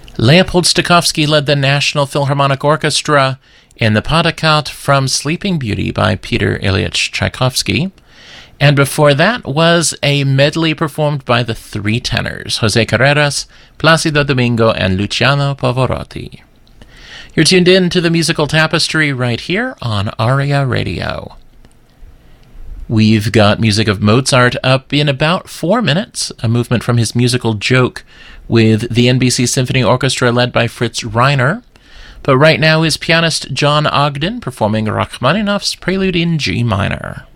Leopold Stokowski led the National Philharmonic Orchestra in the pas de quatre from Sleeping Beauty by Peter Ilyich Tchaikovsky. And before that was a medley performed by the three tenors, Jose Carreras, Placido Domingo, and Luciano Pavarotti. You're tuned in to the Musical Tapestry right here on ARIA Radio. We've got music of Mozart up in about 4 minutes, a movement from his musical Joke with the NBC Symphony Orchestra led by Fritz Reiner. But right now is pianist John Ogden performing Rachmaninoff's Prelude in G minor.